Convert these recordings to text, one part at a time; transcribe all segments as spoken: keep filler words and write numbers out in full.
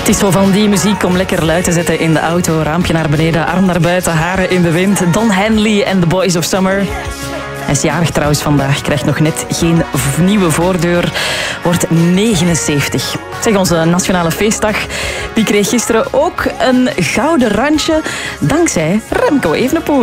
Het is zo van die muziek om lekker luid te zetten in de auto. Raampje naar beneden, arm naar buiten, haren in de wind. Don Henley en The Boys of Summer. Hij is jarig trouwens vandaag, krijgt nog net geen nieuwe voordeur. Wordt negenenzeventig. Zeg, onze nationale feestdag die kreeg gisteren ook een gouden randje dankzij Remco Evenepoel.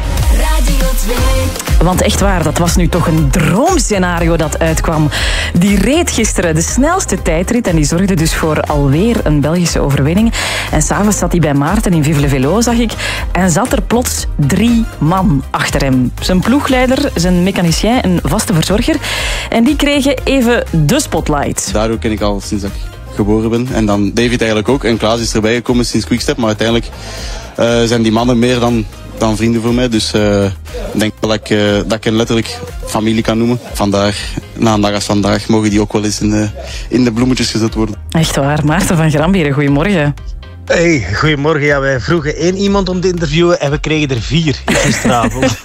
Radio twee. Want echt waar, dat was nu toch een droomscenario dat uitkwam. Die reed gisteren de snelste tijdrit en die zorgde dus voor alweer een Belgische overwinning. En s'avonds zat hij bij Maarten in Vive le Velo, zag ik. En zat er plots drie man achter hem. Zijn ploegleider, zijn mechanicien en vaste verzorger. En die kregen even de spotlight. Daardoor ken ik al sinds dat ik geboren ben. En dan David eigenlijk ook. En Klaas is erbij gekomen sinds Quickstep. Maar uiteindelijk uh, zijn die mannen meer dan... dan vrienden voor mij, dus uh, ik denk dat ik, uh, dat ik hen letterlijk familie kan noemen. Vandaar, na een dag als vandaag, mogen die ook wel eens in de, in de bloemetjes gezet worden. Echt waar, Maarten van Gramberen, goedemorgen. Hey, goedemorgen. Ja, wij vroegen één iemand om te interviewen en we kregen er vier gisteravond.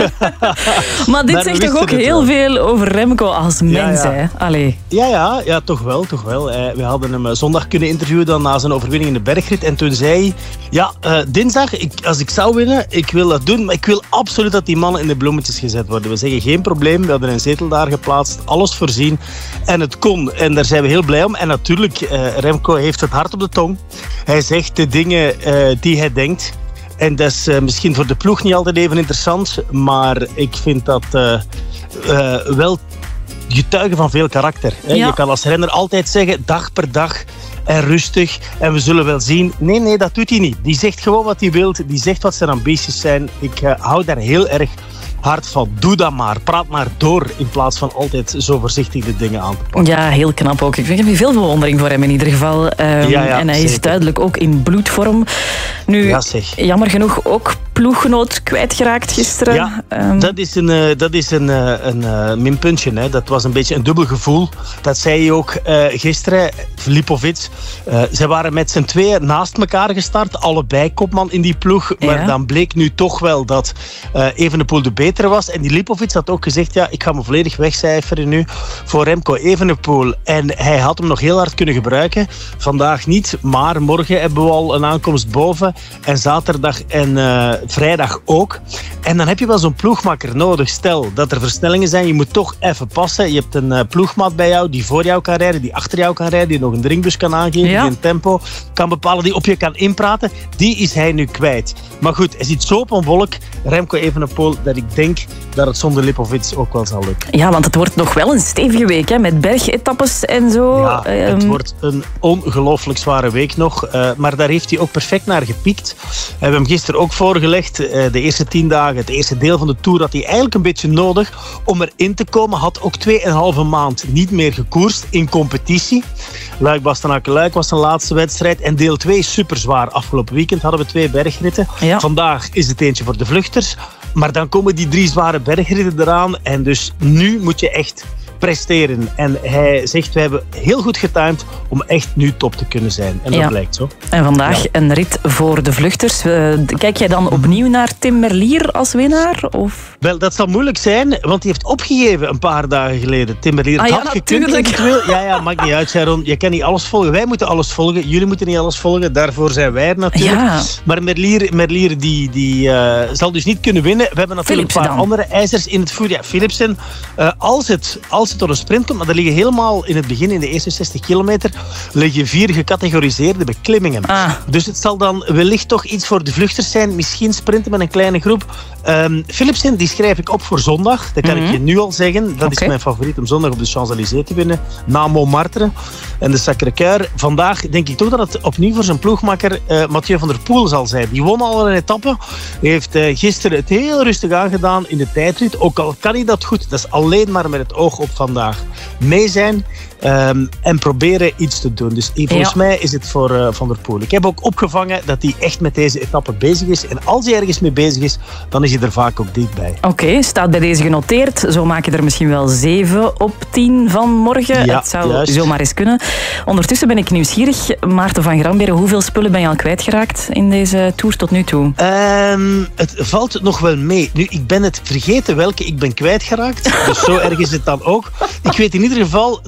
Maar dit maar zegt toch ook heel wel. veel over Remco als mens, ja, ja. hè? Allee. Ja, ja, ja, toch wel, toch wel. Eh, we hadden hem zondag kunnen interviewen dan na zijn overwinning in de bergrit. En toen zei hij, ja, uh, dinsdag, ik, als ik zou winnen, ik wil dat doen, maar ik wil absoluut dat die mannen in de bloemetjes gezet worden. We zeggen, geen probleem, we hebben een zetel daar geplaatst, alles voorzien. En het kon, en daar zijn we heel blij om. En natuurlijk, uh, Remco heeft het hart op de tong. Hij zegt de dingen uh, die hij denkt. En dat is uh, misschien voor de ploeg niet altijd even interessant, maar ik vind dat uh, uh, wel getuigen van veel karakter. Hè? Ja. Je kan als renner altijd zeggen, dag per dag en rustig en we zullen wel zien. Nee, nee, dat doet hij niet. Die zegt gewoon wat hij wil, die zegt wat zijn ambities zijn. Ik uh, hou daar heel erg hard van. Doe dat maar. Praat maar door in plaats van altijd zo voorzichtig de dingen aan te pakken. Ja, heel knap ook. Ik heb veel bewondering voor hem in ieder geval. Um, ja, ja, en hij zeker. is duidelijk ook in bloedvorm. Nu, ja, zeg. jammer genoeg ook ploeggenoot kwijtgeraakt gisteren. Ja, um, dat is een, uh, dat is een, uh, een uh, minpuntje. Hè. Dat was een beetje een dubbel gevoel. Dat zei hij ook uh, gisteren. Lipovic. Uh, ze waren met z'n tweeën naast elkaar gestart. Allebei kopman in die ploeg. Maar ja. dan bleek nu toch wel dat uh, Evenepoel de betere was. En die Lipovic had ook gezegd, ja, ik ga me volledig wegcijferen nu voor Remco Evenepoel. En hij had hem nog heel hard kunnen gebruiken. Vandaag niet, maar morgen hebben we al een aankomst boven. En zaterdag en uh, vrijdag ook. En dan heb je wel zo'n ploegmakker nodig. Stel dat er versnellingen zijn, je moet toch even passen. Je hebt een uh, ploegmaat bij jou die voor jou kan rijden, die achter jou kan rijden, die nog een drinkbus kan aangeven, ja. die een tempo kan bepalen, die op je kan inpraten. Die is hij nu kwijt. Maar goed, hij zit zo op een wolk, Remco Evenepoel, dat ik denk dat het zonder Lipovic ook wel zal lukken. Ja, want het wordt nog wel een stevige week, hè, met bergetappes en zo. Ja, um... het wordt een ongelooflijk zware week nog. Uh, maar daar heeft hij ook perfect naar gepiekt. We hebben hem gisteren ook voorgelegd. Uh, de eerste tien dagen, het eerste deel van de Tour, had hij eigenlijk een beetje nodig om erin te komen. Had ook tweeënhalve maand niet meer gekoerst in competitie. Luik-Bastenaken-Luik was zijn laatste wedstrijd. En deel twee super zwaar. Afgelopen weekend hadden we twee bergritten. Ja. Vandaag is het eentje voor de vluchters. Maar dan komen die drie zware bergritten eraan. En dus nu moet je echt presteren. En hij zegt, we hebben heel goed getimed om echt nu top te kunnen zijn. En dat ja. blijkt zo. En vandaag ja. een rit voor de vluchters. Uh, kijk jij dan opnieuw naar Tim Merlier als winnaar? Of? Wel, dat zal moeilijk zijn, want hij heeft opgegeven een paar dagen geleden. Tim Merlier ah, had ja, gekund. Ja, ja, maakt niet uit, Sharon. Je kan niet alles volgen. Wij moeten alles volgen. Jullie moeten niet alles volgen. Daarvoor zijn wij er natuurlijk. Ja. Maar Merlier, Merlier die, die uh, zal dus niet kunnen winnen. We hebben natuurlijk Philipsen een paar dan. andere ijzers in het voer. Ja, Philipsen, uh, als het... Als het tot een sprint komt, maar er liggen helemaal in het begin, in de eerste zestig kilometer, liggen vier gecategoriseerde beklimmingen. Ah. Dus het zal dan wellicht toch iets voor de vluchters zijn, misschien sprinten met een kleine groep. Um, Philipsen, die schrijf ik op voor zondag, dat kan mm-hmm. ik je nu al zeggen. Dat okay. is mijn favoriet om zondag op de Champs-Élysées te winnen, na Montmartre en de Sacré-Cœur. Vandaag denk ik toch dat het opnieuw voor zijn ploegmakker uh, Mathieu van der Poel zal zijn. Die won al een etappe, heeft uh, gisteren het heel rustig aangedaan in de tijdrit, ook al kan hij dat goed, dat is alleen maar met het oog op vandaag. Mee zijn um, en proberen iets te doen. Dus volgens ja. mij is het voor uh, Van der Poel. Ik heb ook opgevangen dat hij echt met deze etappe bezig is. En als hij ergens mee bezig is, dan is hij er vaak ook dichtbij. Oké, okay, staat bij deze genoteerd. Zo maak je er misschien wel zeven op tien van morgen. Ja, het zou juist. zomaar eens kunnen. Ondertussen ben ik nieuwsgierig. Maarten van Gramberen, hoeveel spullen ben je al kwijtgeraakt in deze tour tot nu toe? Um, het valt nog wel mee. Nu, ik ben het vergeten welke ik ben kwijtgeraakt. Dus zo erg is het dan ook. Ik weet in ieder geval dat gisteren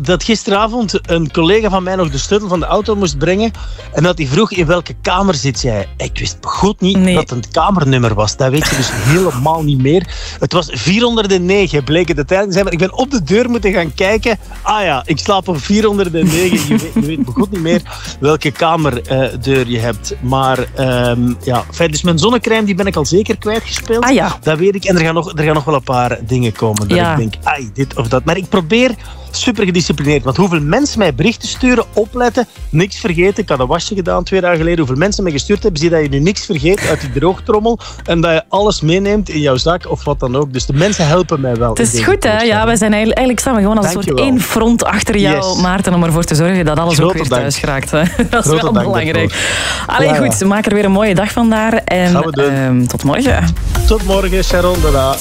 gisteravond een collega van mij nog de sleutel van de auto moest brengen. En dat hij vroeg, in welke kamer zit jij? Ik wist goed niet nee. dat het een kamernummer was. Dat weet je dus helemaal niet meer. Het was vierhonderdnegen, bleek het uiteindelijk zijn. Maar ik ben op de deur moeten gaan kijken. Ah ja, ik slaap op vierhonderdnegen. Je weet, je weet goed niet meer welke kamerdeur uh, je hebt. Maar um, ja, fijn, dus mijn zonnecrème die ben ik al zeker kwijtgespeeld. Ah ja. Dat weet ik. En er gaan nog, er gaan nog wel een paar dingen komen. Dat ja. ik denk, ai, dit of dat. Maar ik probeer super gedisciplineerd. Want hoeveel mensen mij berichten sturen, opletten, niks vergeten. Ik had een wasje gedaan twee dagen geleden. Hoeveel mensen mij gestuurd hebben, zie dat je nu niks vergeet uit die droogtrommel. En dat je alles meeneemt in jouw zak of wat dan ook. Dus de mensen helpen mij wel. Het is goed, hè? Ja, wij zijn eigenlijk, eigenlijk staan we gewoon als een soort één front achter jou, yes. Maarten, om ervoor te zorgen dat alles Grote ook weer dank. thuis geraakt. Hè? Dat is Grote wel belangrijk. Allee, ja, goed, ja. maak er weer een mooie dag van daar. En uh, tot morgen. Tot morgen, Sharon. Dada.